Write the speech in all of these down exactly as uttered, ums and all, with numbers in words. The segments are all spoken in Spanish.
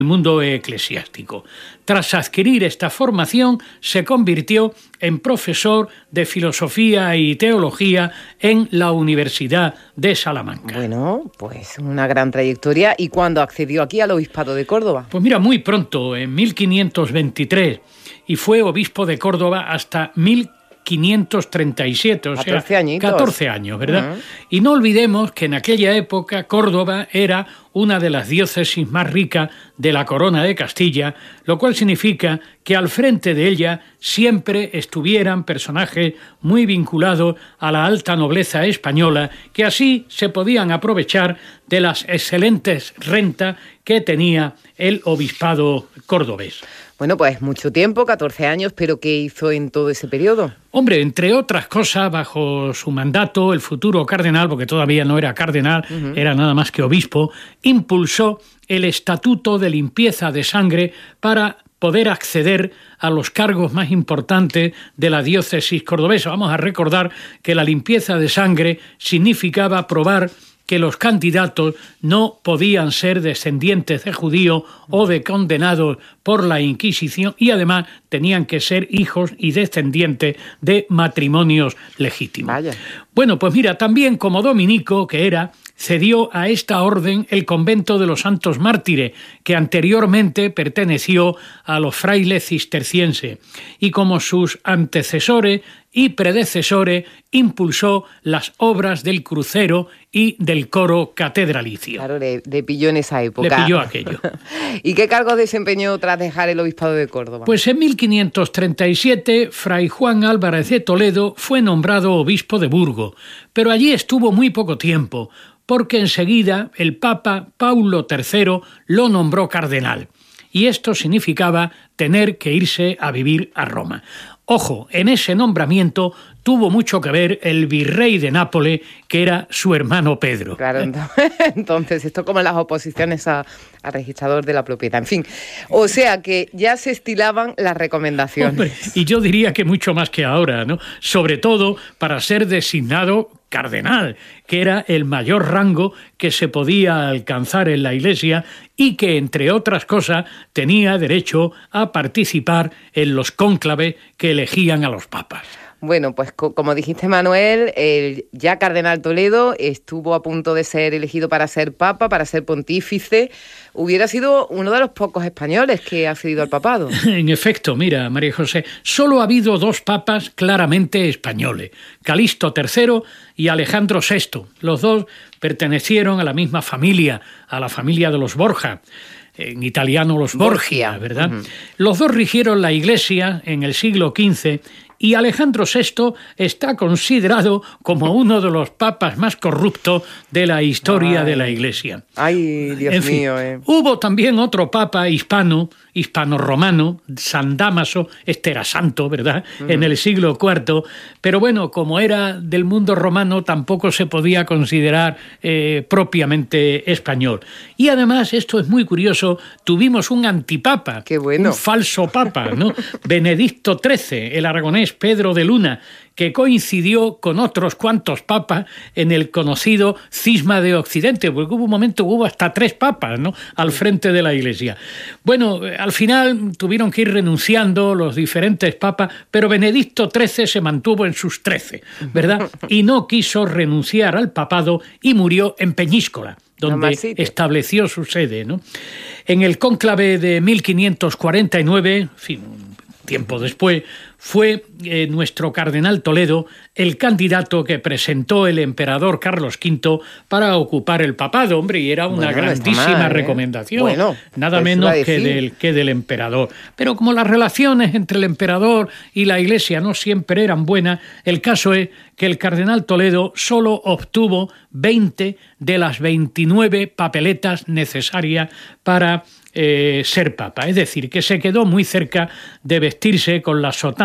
el mundo eclesiástico. Tras adquirir esta formación, se convirtió en profesor de filosofía y teología en la Universidad de Salamanca. Bueno, pues una gran trayectoria. ¿Y cuándo accedió aquí al obispado de Córdoba? Pues mira, muy pronto, en mil quinientos veintitrés, y fue obispo de Córdoba hasta mil quinientos treinta y siete, o sea, catorce años, ¿verdad? Uh-huh. Y no olvidemos que en aquella época Córdoba era una de las diócesis más ricas de la corona de Castilla, lo cual significa que al frente de ella siempre estuvieran personajes muy vinculados a la alta nobleza española, que así se podían aprovechar de las excelentes rentas que tenía el obispado cordobés. Bueno, pues mucho tiempo, catorce años, pero ¿qué hizo en todo ese periodo? Hombre, entre otras cosas, bajo su mandato, el futuro cardenal, porque todavía no era cardenal, uh-huh. era nada más que obispo, impulsó el Estatuto de Limpieza de Sangre para poder acceder a los cargos más importantes de la diócesis cordobesa. Vamos a recordar que la limpieza de sangre significaba probar que los candidatos no podían ser descendientes de judíos o de condenados por la Inquisición, y además tenían que ser hijos y descendientes de matrimonios legítimos. Vaya. Bueno, pues mira, también como dominico que era, cedió a esta orden el convento de los Santos Mártires, que anteriormente perteneció a los frailes cistercienses, y como sus antecesores y predecesores impulsó las obras del crucero y del coro catedralicio. Claro, le, le pilló en esa época. Le pilló aquello. ¿Y qué cargo desempeñó tras dejar el obispado de Córdoba? Pues en mil quinientos treinta y siete, Fray Juan Álvarez de Toledo fue nombrado obispo de Burgos, pero allí estuvo muy poco tiempo, porque enseguida el Papa Paulo tercero lo nombró cardenal, y esto significaba tener que irse a vivir a Roma. Ojo, en ese nombramiento tuvo mucho que ver el virrey de Nápoles, que era su hermano Pedro. Claro, entonces esto como las oposiciones a, a registrador de la propiedad, en fin. O sea que ya se estilaban las recomendaciones. Hombre, y yo diría que mucho más que ahora, ¿no? Sobre todo para ser designado cardenal, que era el mayor rango que se podía alcanzar en la Iglesia y que, entre otras cosas, tenía derecho a participar en los cónclaves que elegían a los papas. Bueno, pues co- como dijiste, Manuel, el ya cardenal Toledo estuvo a punto de ser elegido para ser papa, para ser pontífice. Hubiera sido uno de los pocos españoles que ha accedido al papado. En efecto, mira, María José, solo ha habido dos papas claramente españoles, Calixto tercero y Alejandro sexto. Los dos pertenecieron a la misma familia, a la familia de los Borja. En italiano los Borgia, ¿verdad? Uh-huh. Los dos rigieron la Iglesia en el siglo quince, y Alejandro sexto está considerado como uno de los papas más corruptos de la historia ay, de la Iglesia. Ay, Dios en fin, mío. Eh. Hubo también otro papa hispano, hispano-romano, San Dámaso, este era santo, ¿verdad?, uh-huh. en el siglo cuarto, pero bueno, como era del mundo romano, tampoco se podía considerar eh, propiamente español. Y además, esto es muy curioso, tuvimos un antipapa, Qué bueno. un falso papa, ¿no? Benedicto trece, el aragonés Pedro de Luna, que coincidió con otros cuantos papas en el conocido cisma de Occidente, porque hubo un momento hubo hasta tres papas, ¿no?, al frente de la Iglesia. Bueno, al final tuvieron que ir renunciando los diferentes papas, pero Benedicto trece se mantuvo en sus trece, ¿verdad? Y no quiso renunciar al papado y murió en Peñíscola, donde estableció su sede, ¿no? En el cónclave de mil quinientos cuarenta y nueve, en fin, tiempo después, fue eh, nuestro cardenal Toledo el candidato que presentó el emperador Carlos quinto para ocupar el papado, hombre, y era una bueno, grandísima mal, ¿eh? recomendación, bueno, nada menos que del, que del emperador. Pero como las relaciones entre el emperador y la Iglesia no siempre eran buenas, el caso es que el cardenal Toledo solo obtuvo veinte de las veintinueve papeletas necesarias para eh, ser papa, es decir, que se quedó muy cerca de vestirse con la sotana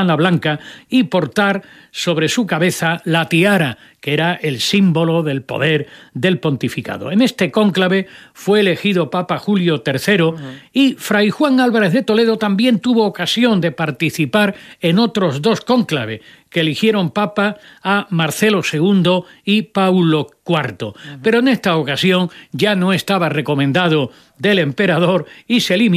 turbana blanca y portar sobre su cabeza la tiara, que era el símbolo del poder del pontificado. En este cónclave fue elegido Papa Julio tercero uh-huh. y Fray Juan Álvarez de Toledo también tuvo ocasión de participar en otros dos cónclaves que eligieron Papa a Marcelo segundo y Paulo cuarto. Uh-huh. Pero en esta ocasión ya no estaba recomendado del emperador y se limitó